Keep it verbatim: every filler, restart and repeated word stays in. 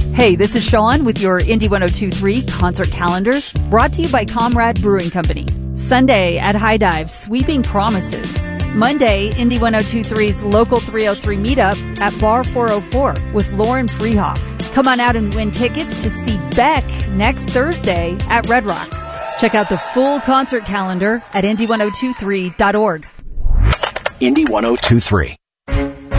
Hey, this is Sean with your Indy one oh two point three concert calendar, brought to you by Comrade Brewing Company. Sunday at High Dive, Sweeping Promises. Monday, Indy one oh two point three's Local three oh three meetup at Bar four oh four with Lauren Freehoff. Come on out and win tickets to see Beck next Thursday at Red Rocks. Check out the full concert calendar at indy ten twenty-three dot org. Indy one oh two point three.